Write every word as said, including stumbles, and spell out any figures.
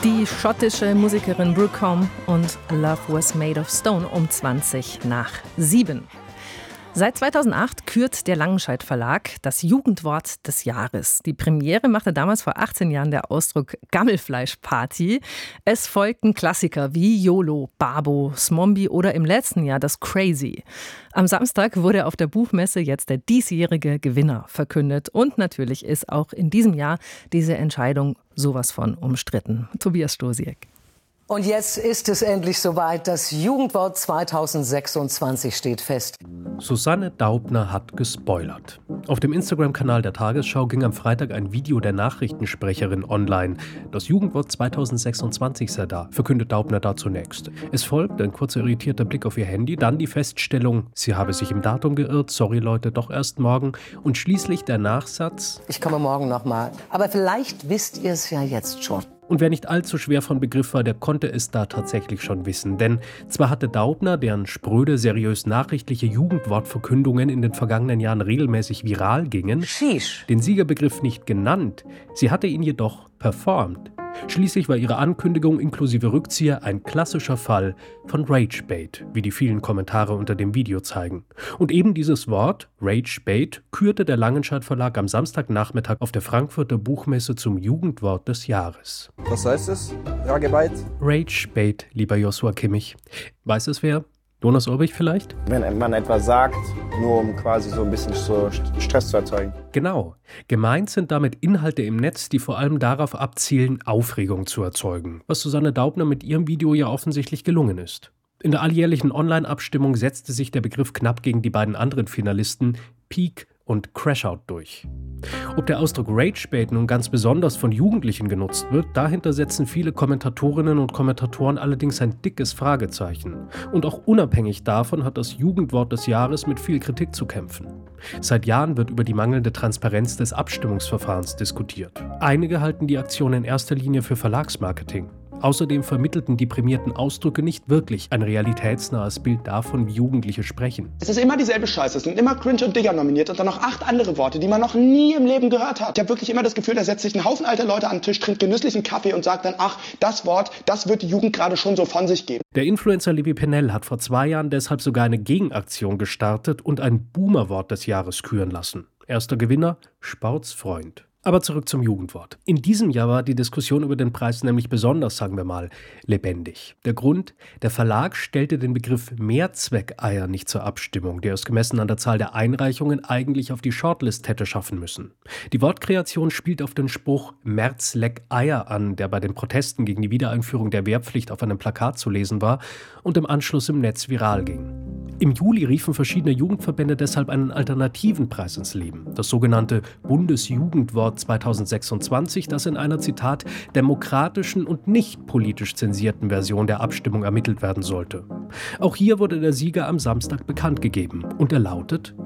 Die schottische Musikerin Brooke Combe und Love Was Made of Stone um zwanzig nach sieben. Seit zweitausendacht kürt der Langenscheidt Verlag das Jugendwort des Jahres. Die Premiere machte damals vor achtzehn Jahren der Ausdruck Gammelfleischparty. Es folgten Klassiker wie YOLO, Babo, Smombi oder im letzten Jahr das Crazy. Am Samstag wurde auf der Buchmesse jetzt der diesjährige Gewinner verkündet. Und natürlich ist auch in diesem Jahr diese Entscheidung sowas von umstritten. Tobias Stosiek. Und jetzt ist es endlich soweit. Das Jugendwort zweitausendsechsundzwanzig steht fest. Susanne Daubner hat gespoilert. Auf dem Instagram-Kanal der Tagesschau ging am Freitag ein Video der Nachrichtensprecherin online. Das Jugendwort zweitausendsechsundzwanzig sei da, verkündet Daubner da zunächst. Es folgt ein kurzer irritierter Blick auf ihr Handy, dann die Feststellung, sie habe sich im Datum geirrt, sorry Leute, doch erst morgen. Und schließlich der Nachsatz: Ich komme morgen nochmal. Aber vielleicht wisst ihr es ja jetzt schon. Und wer nicht allzu schwer von Begriff war, der konnte es da tatsächlich schon wissen. Denn zwar hatte Daubner, deren spröde, seriös nachrichtliche Jugendwortverkündungen in den vergangenen Jahren regelmäßig viral gingen, Sheesh. den Siegerbegriff nicht genannt, sie hatte ihn jedoch performt. Schließlich war ihre Ankündigung inklusive Rückzieher ein klassischer Fall von Ragebait, wie die vielen Kommentare unter dem Video zeigen. Und eben dieses Wort, Ragebait, kürte der Langenscheidt Verlag am Samstagnachmittag auf der Frankfurter Buchmesse zum Jugendwort des Jahres. Was heißt es? Ragebait? Ragebait, lieber Joshua Kimmich. Weiß es wer? Jonas Urbich vielleicht? Wenn man etwas sagt, nur um quasi so ein bisschen so Stress zu erzeugen. Genau. Gemeint sind damit Inhalte im Netz, die vor allem darauf abzielen, Aufregung zu erzeugen, was Susanne Daubner mit ihrem Video ja offensichtlich gelungen ist. In der alljährlichen Online-Abstimmung setzte sich der Begriff knapp gegen die beiden anderen Finalisten Peak und Crashout durch. Ob der Ausdruck Ragebait nun ganz besonders von Jugendlichen genutzt wird, dahinter setzen viele Kommentatorinnen und Kommentatoren allerdings ein dickes Fragezeichen. Und auch unabhängig davon hat das Jugendwort des Jahres mit viel Kritik zu kämpfen. Seit Jahren wird über die mangelnde Transparenz des Abstimmungsverfahrens diskutiert. Einige halten die Aktion in erster Linie für Verlagsmarketing. Außerdem vermittelten die prämierten Ausdrücke nicht wirklich ein realitätsnahes Bild davon, wie Jugendliche sprechen. Es ist immer dieselbe Scheiße, es sind immer Cringe und Digger nominiert und dann noch acht andere Worte, die man noch nie im Leben gehört hat. Ich habe wirklich immer das Gefühl, da setzt sich ein Haufen alter Leute an den Tisch, trinkt genüsslichen Kaffee und sagt dann, ach, das Wort, das wird die Jugend gerade schon so von sich geben. Der Influencer Levi Pennell hat vor zwei Jahren deshalb sogar eine Gegenaktion gestartet und ein Boomer-Wort des Jahres küren lassen. Erster Gewinner, Sportsfreund. Aber zurück zum Jugendwort. In diesem Jahr war die Diskussion über den Preis nämlich besonders, sagen wir mal, lebendig. Der Grund: Der Verlag stellte den Begriff Mehrzweckeier nicht zur Abstimmung, der es gemessen an der Zahl der Einreichungen eigentlich auf die Shortlist hätte schaffen müssen. Die Wortkreation spielt auf den Spruch Merz leck Eier an, der bei den Protesten gegen die Wiedereinführung der Wehrpflicht auf einem Plakat zu lesen war und im Anschluss im Netz viral ging. Im Juli riefen verschiedene Jugendverbände deshalb einen alternativen Preis ins Leben, das sogenannte Bundesjugendwort zweitausendsechsundzwanzig, das in einer, Zitat, demokratischen und nicht politisch zensierten Version der Abstimmung ermittelt werden sollte. Auch hier wurde der Sieger am Samstag bekannt gegeben und er lautet